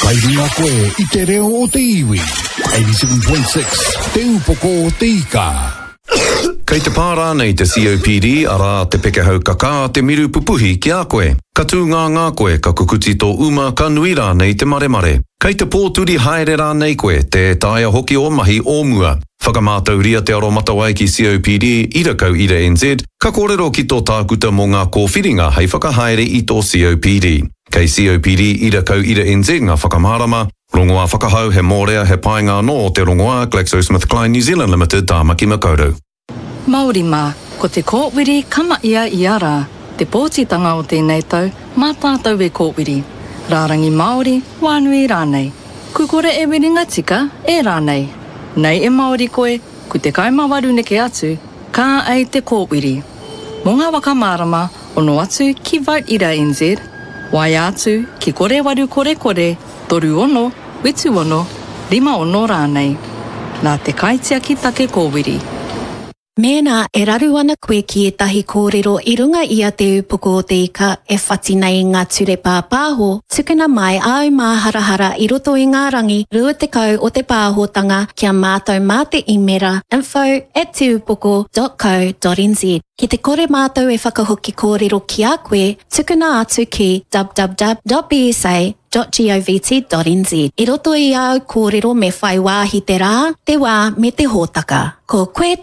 Mai runga koe I te reo o te iwi. 87.6 Te upoko o te ika. Kei te pārā nei te COPD ara te pekehau kaka te miru pupuhi ki a koe. Ka tū ngā koe ka kukuti tō uma ka nui rā nei te mare. Kei te pōturi haere rā nei koe te taia hoki o mahi o mua. Whakamātau ria te aro matawai ki COPD ira kau ira NZ, ka kōrero ki tō tākuta mō ngā kōwhiringa hei whakahaere I tō COPD. Kei COPD ira kau ira NZ ngā whakamārama, rongoā whakahau he mōrea he painga no o te rongoā GlaxoSmithKline New Zealand Limited tāmaki makaurau. Māori mā, ko te kōwiri kama ia I ara, te pōtitanga o tēnei tau, mā tātou e kōwiri. Rārangi Māori, wānui rānei. Kukore e wiringa tika, e rānei. Nei e Māori koe, ku te kaimawaru neke atu, kā ei te kōwiri. Mō ngā wakamārama, ono atu ki Vote Ira NZ, wai atu ki kore waru kore, toru ono, witu ono, 5 ono rānei. Nā te kaitia ki take kōwiri. Mēnā e raru ana koe ki etahi kōrero I runga ia te upoko o te ika e whati nei ngā ture pāpāho, tukuna mai au mā harahara I roto I ngā rangi rua te kau o te pāhotanga kia mātou mā te imera info@teupoko.co.nz. Ki te kore mātou e whakahoki kōrero ki a koe, tukuna atu ki www.bsa.govt.nz. I roto I au kōrero me whai wāhi te rā, te wā me te hōtaka. Ko koe